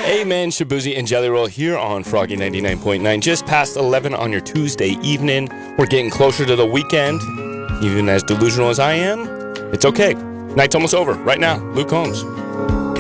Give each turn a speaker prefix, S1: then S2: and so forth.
S1: Amen, Shabuzi and Jelly Roll here on Froggy 99.9. Just past 11 on your Tuesday evening. We're getting closer to the weekend. Even as delusional as I am, it's okay. Night's almost over. Right now, Luke Combs.